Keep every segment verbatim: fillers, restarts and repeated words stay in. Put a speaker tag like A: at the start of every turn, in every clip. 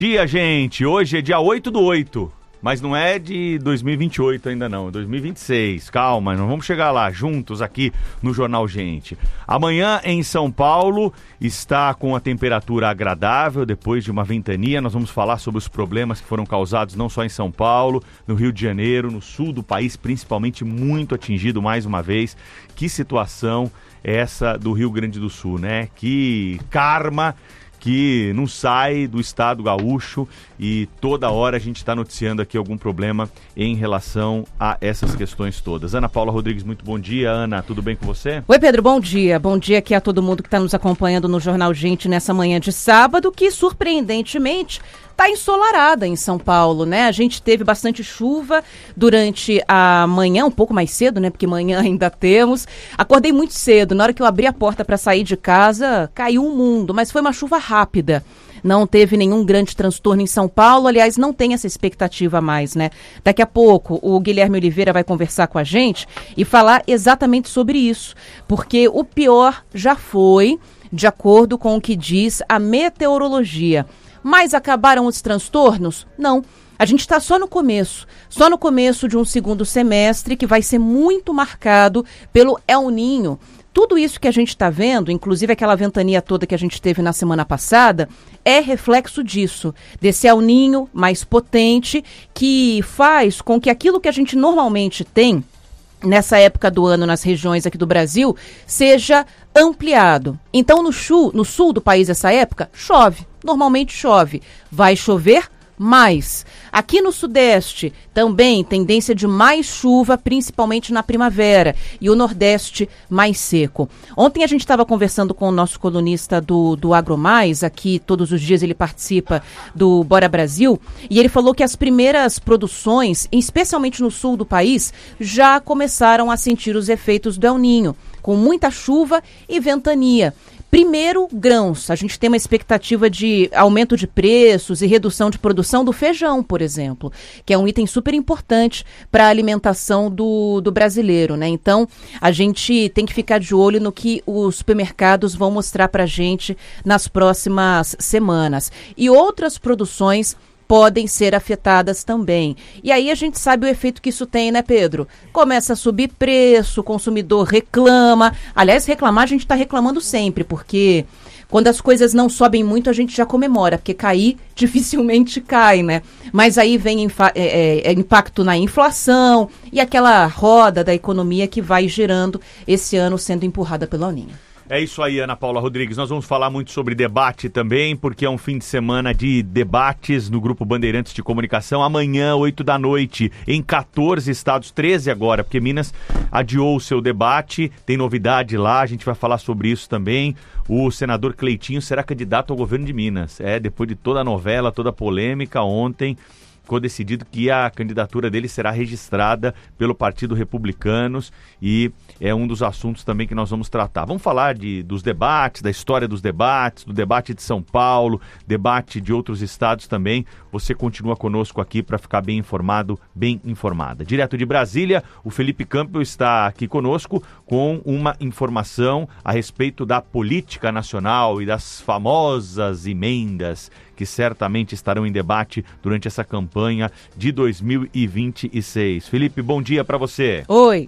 A: Dia, gente, hoje é dia oito do oito, mas não é de dois mil e vinte e oito ainda não, é dois mil e vinte e seis, calma, nós vamos chegar lá juntos aqui no Jornal Gente. Amanhã em São Paulo está com a temperatura agradável depois de uma ventania, nós vamos falar sobre os problemas que foram causados não só em São Paulo, no Rio de Janeiro, no sul do país, principalmente muito atingido mais uma vez. Que situação essa do Rio Grande do Sul, né? Que karma que não sai do estado gaúcho e toda hora a gente está noticiando aqui algum problema em relação a essas questões todas. Ana Paula Rodrigues, muito bom dia. Ana, tudo bem com você?
B: Oi, Pedro, bom dia. Bom dia aqui a todo mundo que está nos acompanhando no Jornal Gente nessa manhã de sábado, que surpreendentemente está ensolarada em São Paulo, né? A gente teve bastante chuva durante a manhã, um pouco mais cedo, né? Porque manhã ainda temos. Acordei muito cedo, na hora que eu abri a porta para sair de casa, caiu o mundo, mas foi uma chuva rápida. Não teve nenhum grande transtorno em São Paulo, aliás, não tem essa expectativa mais, né? Daqui a pouco o Guilherme Oliveira vai conversar com a gente e falar exatamente sobre isso, porque o pior já foi, de acordo com o que diz a meteorologia. Mas acabaram os transtornos? Não. A gente está só no começo, só no começo de um segundo semestre que vai ser muito marcado pelo El Niño. Tudo isso que a gente está vendo, inclusive aquela ventania toda que a gente teve na semana passada, é reflexo disso, desse El Niño mais potente que faz com que aquilo que a gente normalmente tem nessa época do ano nas regiões aqui do Brasil seja ampliado. Então no sul, no sul do país essa época, chove, normalmente chove. Vai chover mais. Aqui no Sudeste também tendência de mais chuva, principalmente na primavera, e o Nordeste mais seco. Ontem a gente estava conversando com o nosso colunista do, do AgroMais, aqui todos os dias ele participa do Bora Brasil, e ele falou que as primeiras produções, especialmente no sul do país, já começaram a sentir os efeitos do El Niño, com muita chuva e ventania. Primeiro, grãos. A gente tem uma expectativa de aumento de preços e redução de produção do feijão, por exemplo, que é um item super importante para a alimentação do, do brasileiro, né? Então, a gente tem que ficar de olho no que os supermercados vão mostrar para a gente nas próximas semanas. E outras produções podem ser afetadas também. E aí a gente sabe o efeito que isso tem, né, Pedro? Começa a subir preço, o consumidor reclama. Aliás, reclamar a gente está reclamando sempre, porque quando as coisas não sobem muito, a gente já comemora, porque cair dificilmente cai, né? Mas aí vem infa- é, é, impacto na inflação e aquela roda da economia que vai gerando esse ano sendo empurrada pelo El Niño.
A: É isso aí, Ana Paula Rodrigues. Nós vamos falar muito sobre debate também, porque é um fim de semana de debates no Grupo Bandeirantes de Comunicação. Amanhã, oito da noite, em quatorze estados, treze agora, porque Minas adiou o seu debate. Tem novidade lá, a gente vai falar sobre isso também. O senador Cleitinho será candidato ao governo de Minas. É, depois de toda a novela, toda a polêmica, ontem ficou decidido que a candidatura dele será registrada pelo Partido Republicanos e é um dos assuntos também que nós vamos tratar. Vamos falar de, dos debates, da história dos debates, do debate de São Paulo, debate de outros estados também. Você continua conosco aqui para ficar bem informado, bem informada. Direto de Brasília, o Felipe Campbell está aqui conosco com uma informação a respeito da política nacional e das famosas emendas que certamente estarão em debate durante essa campanha de dois mil e vinte e seis. Felipe, bom dia para você.
B: Oi.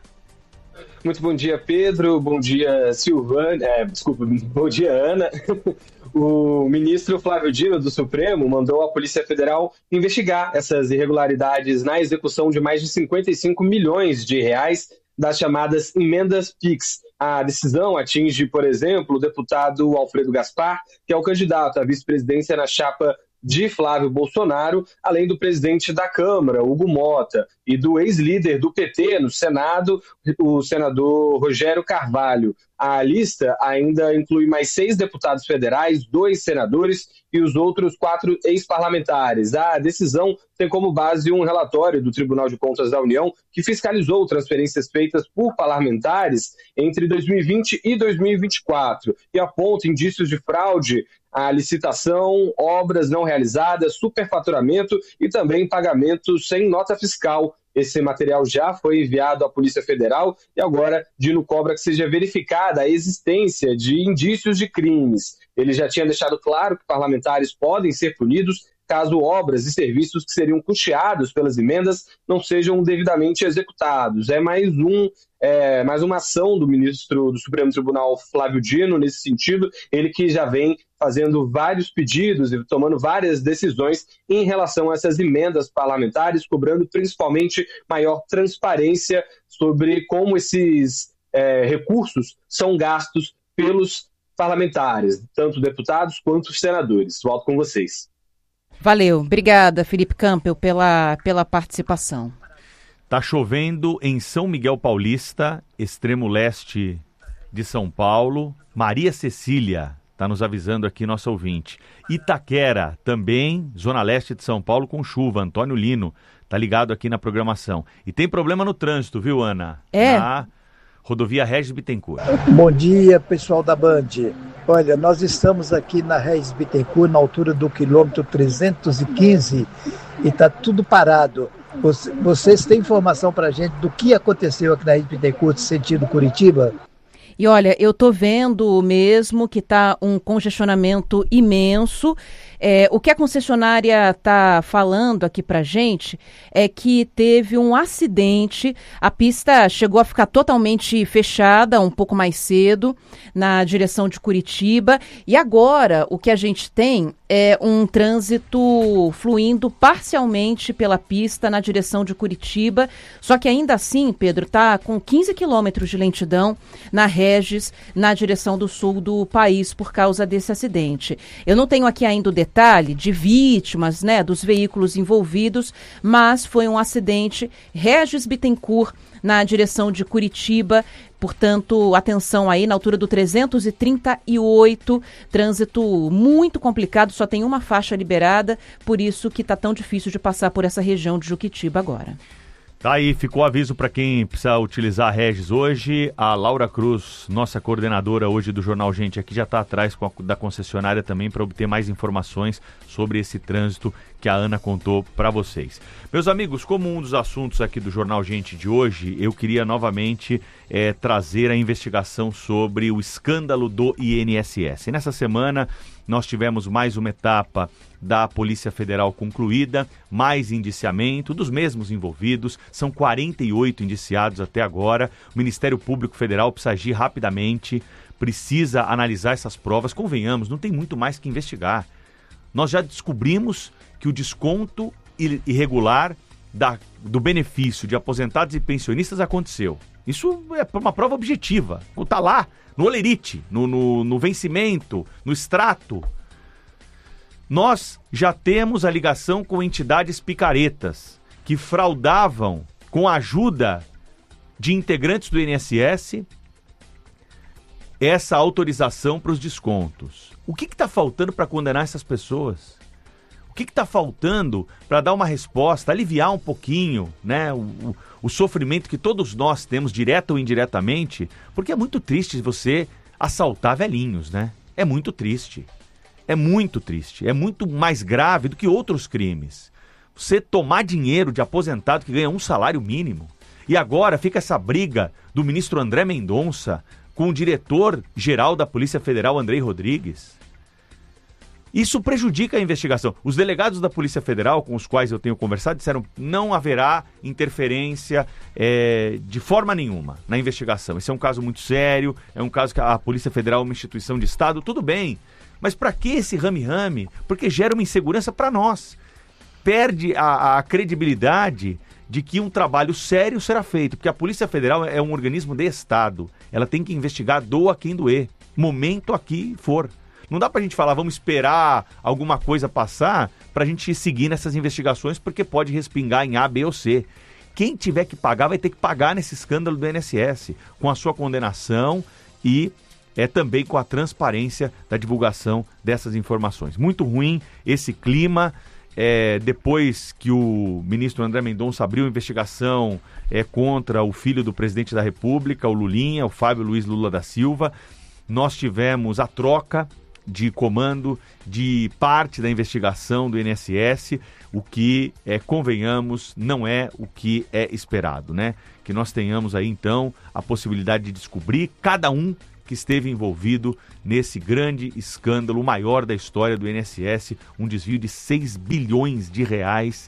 C: Muito bom dia, Pedro. Bom dia, Silvana. É, desculpa, bom dia, Ana. O ministro Flávio Dino, do Supremo, mandou a Polícia Federal investigar essas irregularidades na execução de mais de cinquenta e cinco milhões de reais das chamadas emendas Pix. A decisão atinge, por exemplo, o deputado Alfredo Gaspar, que é o candidato à vice-presidência na chapa de Flávio Bolsonaro, além do presidente da Câmara, Hugo Mota, e do ex-líder do P T no Senado, o senador Rogério Carvalho. A lista ainda inclui mais seis deputados federais, dois senadores e os outros quatro ex-parlamentares. A decisão tem como base um relatório do Tribunal de Contas da União que fiscalizou transferências feitas por parlamentares entre dois mil e vinte e dois mil e vinte e quatro e aponta indícios de fraude à licitação, obras não realizadas, superfaturamento e também pagamentos sem nota fiscal. Esse material já foi enviado à Polícia Federal e agora Dino cobra que seja verificada a existência de indícios de crimes. Ele já tinha deixado claro que parlamentares podem ser punidos caso obras e serviços que seriam custeados pelas emendas não sejam devidamente executados. É mais, um, é, mais uma ação do ministro do Supremo Tribunal, Flávio Dino, nesse sentido, ele que já vem fazendo vários pedidos e tomando várias decisões em relação a essas emendas parlamentares, cobrando principalmente maior transparência sobre como esses é, recursos são gastos pelos parlamentares, tanto deputados quanto senadores. Volto com vocês.
B: Valeu. Obrigada, Felipe Campbell, pela, pela participação.
A: Tá chovendo em São Miguel Paulista, extremo leste de São Paulo. Maria Cecília está nos avisando aqui, nosso ouvinte. Itaquera, também, zona leste de São Paulo, com chuva. Antônio Lino tá ligado aqui na programação. E tem problema no trânsito, viu, Ana?
B: É.
A: Na rodovia Regis Bittencourt.
D: Bom dia, pessoal da Band. Olha, nós estamos aqui na Regis Bittencourt, na altura do quilômetro trezentos e quinze, e está tudo parado. Vocês têm informação para a gente do que aconteceu aqui na Regis Bittencourt, sentido Curitiba?
B: E olha, eu tô vendo mesmo que tá um congestionamento imenso. É, o que a concessionária tá falando aqui pra gente é que teve um acidente, a pista chegou a ficar totalmente fechada um pouco mais cedo na direção de Curitiba, e agora o que a gente tem é um trânsito fluindo parcialmente pela pista na direção de Curitiba, só que ainda assim, Pedro, tá com quinze quilômetros de lentidão na Regis, na direção do sul do país por causa desse acidente. Eu não tenho aqui ainda o detalhe de vítimas, né, dos veículos envolvidos, mas foi um acidente Regis Bittencourt na direção de Curitiba. Portanto, atenção aí na altura do trezentos e trinta e oito, trânsito muito complicado, só tem uma faixa liberada, por isso que está tão difícil de passar por essa região de Juquitiba agora.
A: Tá aí, ficou aviso para quem precisa utilizar a Regis hoje. A Laura Cruz, nossa coordenadora hoje do Jornal Gente, aqui já está atrás com a, da concessionária também para obter mais informações sobre esse trânsito que a Ana contou para vocês. Meus amigos, como um dos assuntos aqui do Jornal Gente de hoje, eu queria novamente é, trazer a investigação sobre o escândalo do I N S S. E nessa semana nós tivemos mais uma etapa da Polícia Federal concluída, mais indiciamento dos mesmos envolvidos, são quarenta e oito indiciados até agora. O Ministério Público Federal precisa agir rapidamente, precisa analisar essas provas. Convenhamos, não tem muito mais que investigar. Nós já descobrimos que o desconto irregular da, do benefício de aposentados e pensionistas aconteceu. Isso é uma prova objetiva, está lá, no olerite, no, no, no vencimento, no extrato. Nós já temos a ligação com entidades picaretas que fraudavam com a ajuda de integrantes do I N S S essa autorização para os descontos. O que está faltando para condenar essas pessoas? O que está faltando para dar uma resposta, aliviar um pouquinho, né, o, o, o sofrimento que todos nós temos, direto ou indiretamente? Porque é muito triste você assaltar velhinhos, né? É muito triste. É muito triste. É muito mais grave do que outros crimes. Você tomar dinheiro de aposentado que ganha um salário mínimo. E agora fica essa briga do ministro André Mendonça com o diretor-geral da Polícia Federal, Andrei Rodrigues. Isso prejudica a investigação. Os delegados da Polícia Federal, com os quais eu tenho conversado, disseram que não haverá interferência é, de forma nenhuma na investigação. Esse é um caso muito sério, é um caso que a Polícia Federal é uma instituição de Estado, tudo bem. Mas para que esse rame-rame? Porque gera uma insegurança para nós. Perde a, a credibilidade de que um trabalho sério será feito. Porque a Polícia Federal é um organismo de Estado. Ela tem que investigar, doa quem doer. Momento aqui for. Não dá pra gente falar, vamos esperar alguma coisa passar pra gente seguir nessas investigações, porque pode respingar em A, B ou C. Quem tiver que pagar vai ter que pagar nesse escândalo do I N S S, com a sua condenação e é, também com a transparência da divulgação dessas informações. Muito ruim esse clima, é, depois que o ministro André Mendonça abriu investigação é, contra o filho do presidente da República, o Lulinha, o Fábio Luiz Lula da Silva, nós tivemos a troca de comando de parte da investigação do I N S S, o que, é, convenhamos, não é o que é esperado, né? Que nós tenhamos aí, então, a possibilidade de descobrir cada um que que esteve envolvido nesse grande escândalo, o maior da história do I N S S, um desvio de seis bilhões de reais,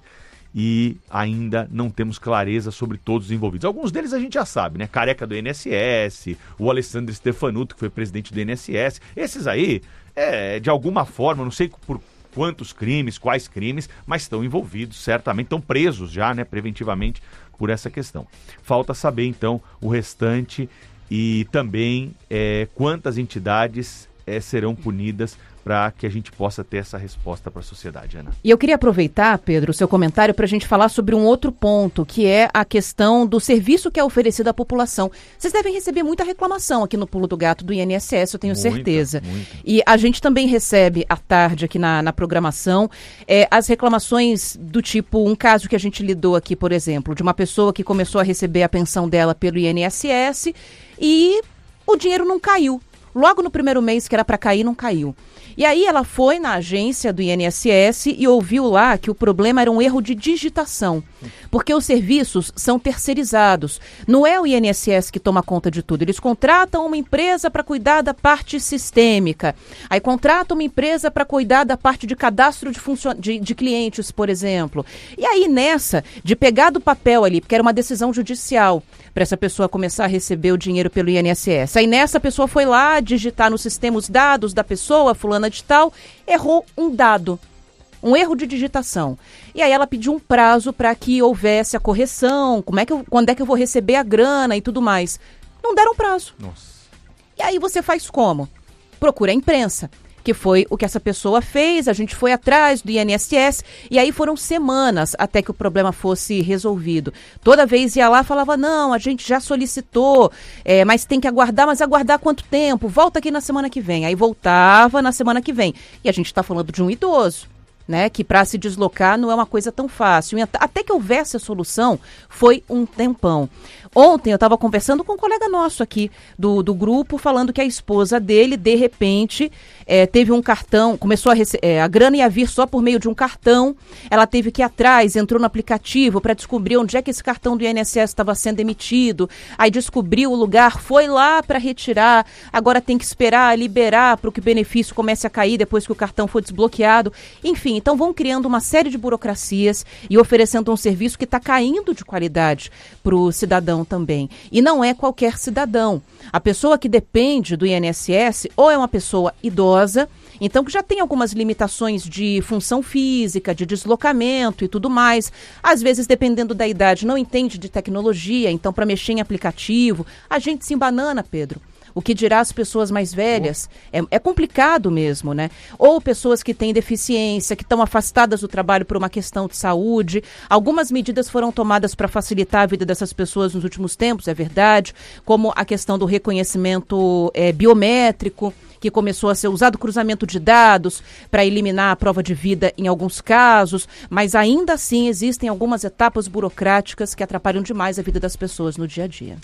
A: e ainda não temos clareza sobre todos os envolvidos. Alguns deles a gente já sabe, né? Careca do I N S S, o Alessandro Stefanuto, que foi presidente do I N S S. Esses aí, é, de alguma forma, não sei por quantos crimes, quais crimes, mas estão envolvidos, certamente, estão presos já, né, preventivamente, por essa questão. Falta saber, então, o restante e também é, quantas entidades é, serão punidas para que a gente possa ter essa resposta para a sociedade, Ana.
B: E eu queria aproveitar, Pedro, o seu comentário para a gente falar sobre um outro ponto, que é a questão do serviço que é oferecido à população. Vocês devem receber muita reclamação aqui no Pulo do Gato do I N S S, eu tenho muita, certeza. Muita. E a gente também recebe à tarde aqui na, na programação é, as reclamações do tipo, um caso que a gente lidou aqui, por exemplo, de uma pessoa que começou a receber a pensão dela pelo I N S S e o dinheiro não caiu. Logo no primeiro mês que era para cair, não caiu. E aí ela foi na agência do I N S S e ouviu lá que o problema era um erro de digitação, porque os serviços são terceirizados. Não é o I N S S que toma conta de tudo. Eles contratam uma empresa para cuidar da parte sistêmica, aí contratam uma empresa para cuidar da parte de cadastro de, funcion... de, de clientes, por exemplo. E aí nessa, de pegar do papel ali, porque era uma decisão judicial, para essa pessoa começar a receber o dinheiro pelo I N S S. Aí nessa a pessoa foi lá digitar no sistema os dados da pessoa, fulana de tal, errou um dado, um erro de digitação. E aí ela pediu um prazo para que houvesse a correção, como é que eu, quando é que eu vou receber a grana e tudo mais. Não deram prazo.
A: Nossa.
B: E aí você faz como? Procura a imprensa, que foi o que essa pessoa fez, a gente foi atrás do I N S S, e aí foram semanas até que o problema fosse resolvido. Toda vez ia lá e falava, não, a gente já solicitou, é, mas tem que aguardar, mas aguardar quanto tempo? Volta aqui na semana que vem. Aí voltava na semana que vem. E a gente está falando de um idoso, né, que para se deslocar não é uma coisa tão fácil. E até que houvesse a solução, foi um tempão. Ontem eu estava conversando com um colega nosso aqui do, do grupo, falando que a esposa dele, de repente, é, teve um cartão, começou a receber, é, a grana ia vir só por meio de um cartão, ela teve que ir atrás, entrou no aplicativo para descobrir onde é que esse cartão do I N S S estava sendo emitido, aí descobriu o lugar, foi lá para retirar, agora tem que esperar liberar para que o benefício comece a cair depois que o cartão for desbloqueado. Enfim, então vão criando uma série de burocracias e oferecendo um serviço que está caindo de qualidade para o cidadão também. E não é qualquer cidadão. A pessoa que depende do I N S S ou é uma pessoa idosa, então que já tem algumas limitações de função física, de deslocamento e tudo mais. Às vezes, dependendo da idade, não entende de tecnologia, então para mexer em aplicativo, a gente se embanana, Pedro. O que dirá as pessoas mais velhas? É, é complicado mesmo, né? Ou pessoas que têm deficiência, que estão afastadas do trabalho por uma questão de saúde. Algumas medidas foram tomadas para facilitar a vida dessas pessoas nos últimos tempos, é verdade, como a questão do reconhecimento é, biométrico, que começou a ser usado, cruzamento de dados para eliminar a prova de vida em alguns casos, mas ainda assim existem algumas etapas burocráticas que atrapalham demais a vida das pessoas no dia a dia.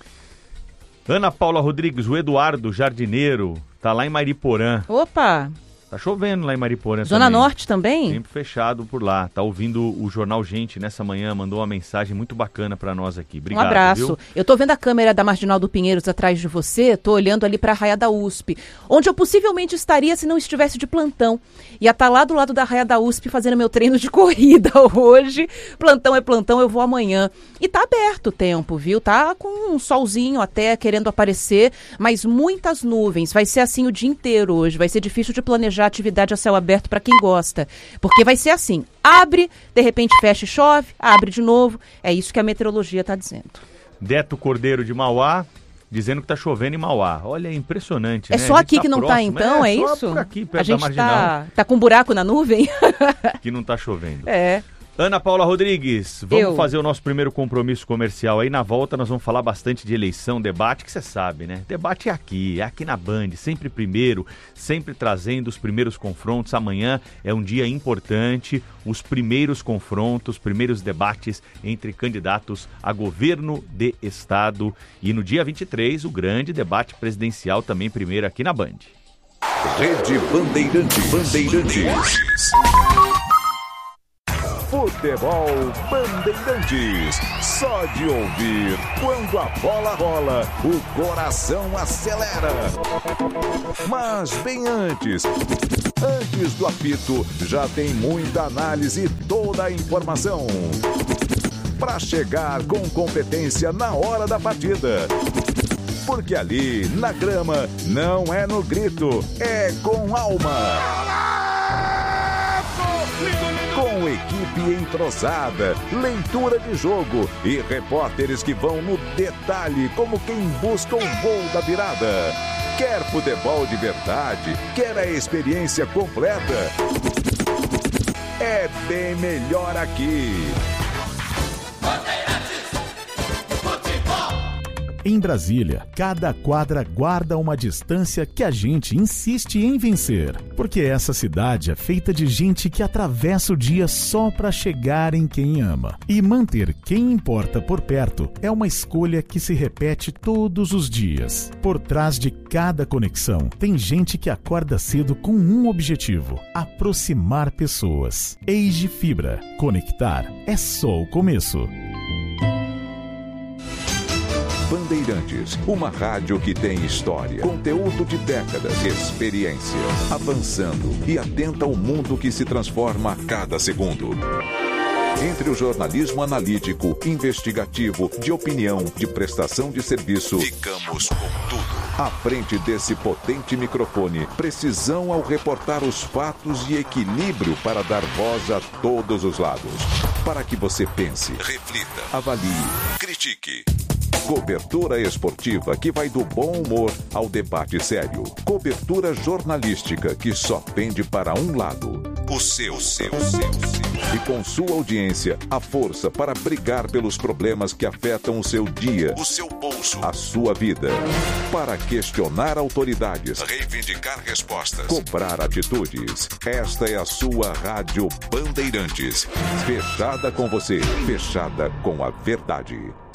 A: Ana Paula Rodrigues, o Eduardo Jardineiro, tá lá em Mariporã.
B: Opa!
A: Tá chovendo lá em Mariporã
B: Zona
A: também.
B: Norte também?
A: Sempre fechado por lá. Tá ouvindo o Jornal Gente nessa manhã, mandou uma mensagem muito bacana pra nós aqui. Obrigado,
B: um abraço.
A: Viu?
B: Eu tô vendo a câmera da Marginal do Pinheiros atrás de você, tô olhando ali pra Raia da U S P, onde eu possivelmente estaria se não estivesse de plantão. Ia estar lá do lado da Raia da U S P fazendo meu treino de corrida hoje. Plantão é plantão, eu vou amanhã. E tá aberto o tempo, viu? Tá com um solzinho até querendo aparecer, mas muitas nuvens. Vai ser assim o dia inteiro hoje. Vai ser difícil de planejar atividade a céu aberto para quem gosta. Porque vai ser assim, abre, de repente fecha e chove, abre de novo. É isso que a meteorologia está dizendo.
A: Deto Cordeiro de Mauá, dizendo que tá chovendo em Mauá. Olha, é impressionante,
B: é
A: né?
B: só aqui
A: tá
B: que não
A: próximo.
B: tá então, é,
A: é
B: isso?
A: Só por aqui, perto
B: a gente
A: da Marginal.
B: tá, tá com um buraco na nuvem?
A: Que não tá chovendo.
B: É.
A: Ana Paula Rodrigues, vamos
B: Eu.
A: fazer o nosso primeiro compromisso comercial aí. Na volta nós vamos falar bastante de eleição, debate, que você sabe, né? Debate é aqui, é aqui na Band, sempre primeiro, sempre trazendo os primeiros confrontos. Amanhã é um dia importante, os primeiros confrontos, primeiros debates entre candidatos a governo de estado. E no dia vinte e três, o grande debate presidencial também primeiro aqui na Band.
E: Rede Bandeirantes. Bandeirantes. Futebol Bandeirantes. Só de ouvir, quando a bola rola, o coração acelera. Mas bem antes, antes do apito, já tem muita análise e toda a informação para chegar com competência na hora da partida. Porque ali, na grama, não é no grito, é com alma. Com equipe entrosada, leitura de jogo e repórteres que vão no detalhe como quem busca o gol da virada. Quer futebol de verdade? Quer a experiência completa? É bem melhor aqui.
F: Em Brasília, cada quadra guarda uma distância que a gente insiste em vencer. Porque essa cidade é feita de gente que atravessa o dia só para chegar em quem ama. E manter quem importa por perto é uma escolha que se repete todos os dias. Por trás de cada conexão, tem gente que acorda cedo com um objetivo: aproximar pessoas. Age Fibra. Conectar é só o começo.
E: Bandeirantes, uma rádio que tem história, conteúdo de décadas, experiência, avançando e atenta ao mundo que se transforma a cada segundo. Entre o jornalismo analítico, investigativo, de opinião, de prestação de serviço, ficamos com tudo. À frente desse potente microfone, precisão ao reportar os fatos e equilíbrio para dar voz a todos os lados. Para que você pense, reflita, avalie, critique. Cobertura esportiva que vai do bom humor ao debate sério. Cobertura jornalística que só pende para um lado. O seu, o seu, o seu, o seu. E com sua audiência, a força para brigar pelos problemas que afetam o seu dia, o seu bolso, a sua vida. Para questionar autoridades, reivindicar respostas, cobrar atitudes. Esta é a sua Rádio Bandeirantes. Fechada com você, fechada com a verdade.